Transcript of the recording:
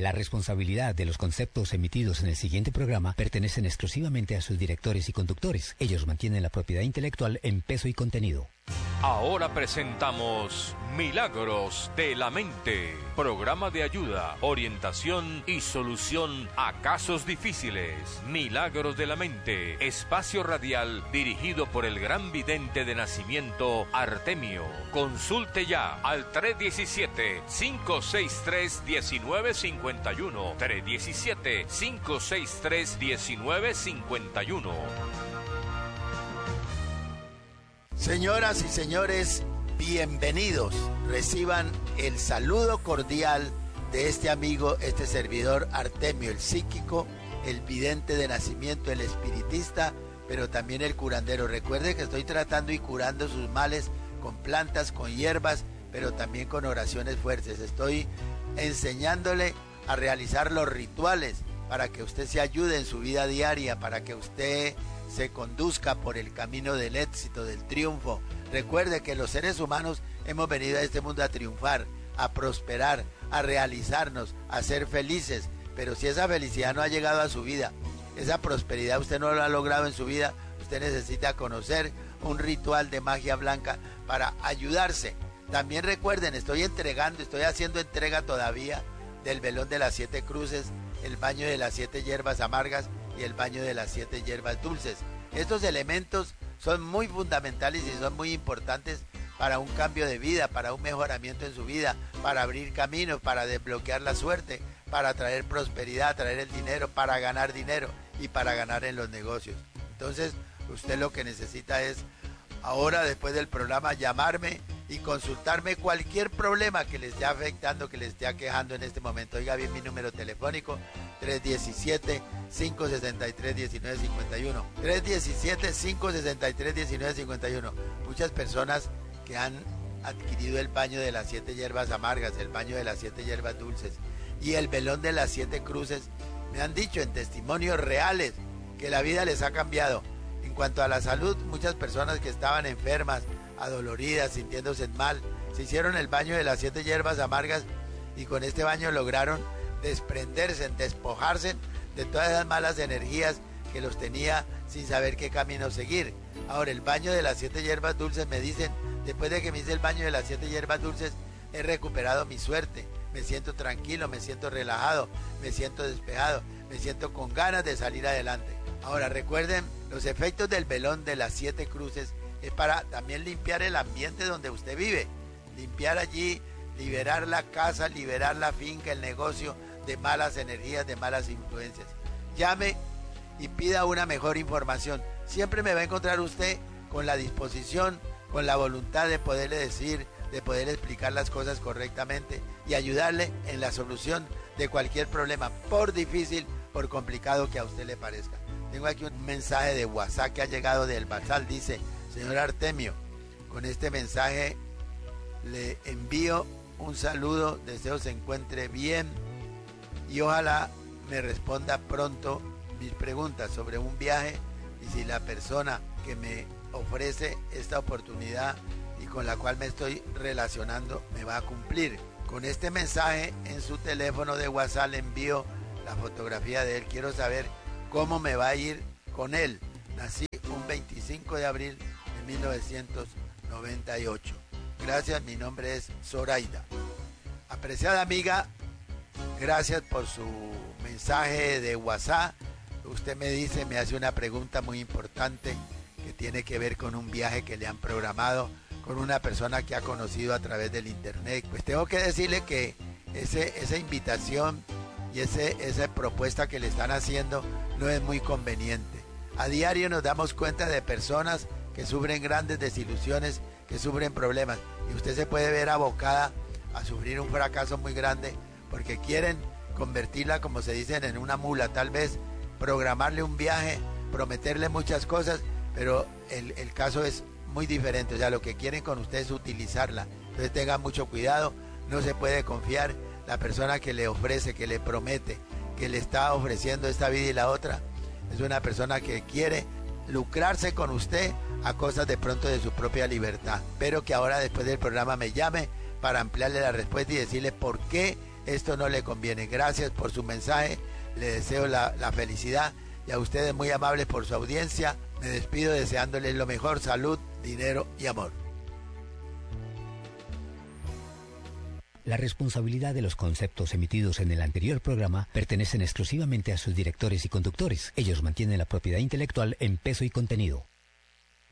La responsabilidad de los conceptos emitidos en el siguiente programa pertenecen exclusivamente a sus directores y conductores. Ellos mantienen la propiedad intelectual en peso y contenido. Ahora presentamos Milagros de la Mente, programa de ayuda, orientación y solución a casos difíciles. Milagros de la Mente, espacio radial dirigido por el gran vidente de nacimiento Artemio. Consulte ya al 317-563-1951. 317-563-1951. Señoras y señores, bienvenidos. Reciban el saludo cordial de este amigo, este servidor Artemio, el psíquico, el vidente de nacimiento, el espiritista, pero también el curandero. Recuerde que estoy tratando y curando sus males con plantas, con hierbas, pero también con oraciones fuertes. Estoy enseñándole a realizar los rituales para que usted se ayude en su vida diaria, para que usted se conduzca por el camino del éxito, del triunfo. Recuerde que los seres humanos hemos venido a este mundo a triunfar, a prosperar, a realizarnos, a ser felices. Pero si esa felicidad no ha llegado a su vida, esa prosperidad usted no lo ha logrado en su vida, usted necesita conocer un ritual de magia blanca para ayudarse. También recuerden, estoy haciendo entrega todavía del velón de las 7 cruces, el baño de las 7 hierbas amargas y el baño de las 7 hierbas dulces. Estos elementos son muy fundamentales y son muy importantes para un cambio de vida, para un mejoramiento en su vida, para abrir caminos, para desbloquear la suerte, para traer prosperidad, traer el dinero, para ganar dinero y para ganar en los negocios. Entonces, usted lo que necesita es, ahora después del programa, llamarme y consultarme cualquier problema que le esté afectando, que le esté aquejando en este momento. Oiga bien mi número telefónico, 317-563-1951. 317-563-1951. Muchas personas que han adquirido el baño de las 7 hierbas amargas, el baño de las 7 hierbas dulces y el velón de las 7 cruces, me han dicho en testimonios reales que la vida les ha cambiado. En cuanto a la salud, muchas personas que estaban enfermas, adoloridas, sintiéndose mal, se hicieron el baño de las 7 hierbas amargas y con este baño lograron desprenderse, despojarse de todas esas malas energías que los tenía sin saber qué camino seguir. Ahora, el baño de las 7 hierbas dulces, me dicen, después de que me hice el baño de las 7 hierbas dulces, he recuperado mi suerte, me siento tranquilo, me siento relajado, me siento despejado, me siento con ganas de salir adelante. Ahora, recuerden, los efectos del velón de las 7 cruces es para también limpiar el ambiente donde usted vive, limpiar allí, liberar la casa, liberar la finca, el negocio de malas energías, de malas influencias. Llame y pida una mejor información. Siempre me va a encontrar usted con la disposición, con la voluntad de poderle decir, de poderle explicar las cosas correctamente y ayudarle en la solución de cualquier problema, por difícil, por complicado que a usted le parezca. Tengo aquí un mensaje de WhatsApp que ha llegado del Basal. Dice: señor Artemio, con este mensaje le envío un saludo, deseo se encuentre bien y ojalá me responda pronto mis preguntas sobre un viaje y si la persona que me ofrece esta oportunidad y con la cual me estoy relacionando me va a cumplir. Con este mensaje en su teléfono de WhatsApp le envío la fotografía de él. Quiero saber cómo me va a ir con él. Nací un 25 de abril de 1998. Gracias, mi nombre es Zoraida. Apreciada amiga, gracias por su mensaje de WhatsApp. Usted me dice, me hace una pregunta muy importante que tiene que ver con un viaje que le han programado con una persona que ha conocido a través del internet. Pues tengo que decirle que esa invitación y esa propuesta que le están haciendo no es muy conveniente. A diario nos damos cuenta de personas que sufren grandes desilusiones, que sufren problemas, y usted se puede ver abocada a sufrir un fracaso muy grande porque quieren convertirla, como se dice, en una mula, tal vez programarle un viaje, prometerle muchas cosas, pero el caso es muy diferente. O sea, lo que quieren con usted es utilizarla. Entonces tenga mucho cuidado, no se puede confiar. La persona que le ofrece, que le promete, que le está ofreciendo esta vida y la otra, es una persona que quiere lucrarse con usted a cosas de pronto de su propia libertad. Pero que ahora, después del programa, me llame para ampliarle la respuesta y decirle por qué esto no le conviene. Gracias por su mensaje, le deseo la felicidad y a ustedes muy amables por su audiencia. Me despido deseándoles lo mejor, salud, dinero y amor. La responsabilidad de los conceptos emitidos en el anterior programa pertenecen exclusivamente a sus directores y conductores. Ellos mantienen la propiedad intelectual en peso y contenido.